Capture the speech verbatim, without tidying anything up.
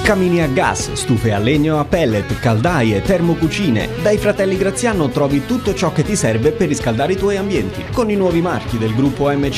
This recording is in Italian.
Camini a gas, stufe a legno, a pellet, caldaie, termocucine. Dai fratelli Graziano trovi tutto ciò che ti serve per riscaldare i tuoi ambienti. Con i nuovi marchi del gruppo M